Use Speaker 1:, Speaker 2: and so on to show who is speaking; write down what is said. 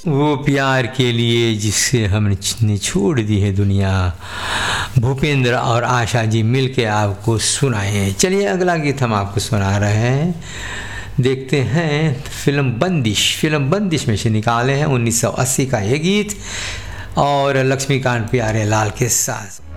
Speaker 1: वो प्यार के लिए जिससे हमने छोड़ दी है दुनिया, भूपेंद्र और आशा जी मिलके आपको सुनाए हैं। चलिए अगला गीत हम आपको सुना रहे हैं, देखते हैं फिल्म बंदिश में से निकाले हैं 1980 का ये गीत और लक्ष्मीकांत प्यारे लाल के साथ।